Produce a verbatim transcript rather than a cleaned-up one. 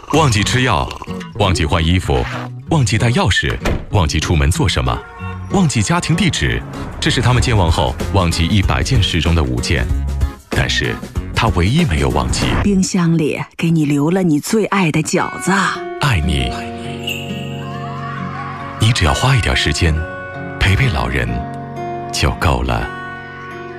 忘记吃药，忘记换衣服，忘记带钥匙，忘记出门做什么，忘记家庭地址，这是他们健忘后忘记一百件事中的五件。但是他唯一没有忘记， 冰箱里给你留了你最爱的饺子。 爱你。你只要花一点时间陪陪老人就够了。